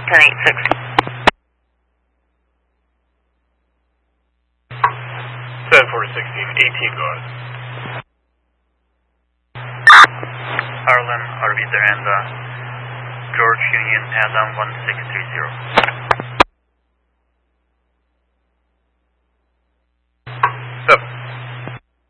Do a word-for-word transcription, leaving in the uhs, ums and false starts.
ten eighty-six. seven four sixteen, eighteen go ahead. Harlem, Arvind Miranda, George Union, Adam one six three zero.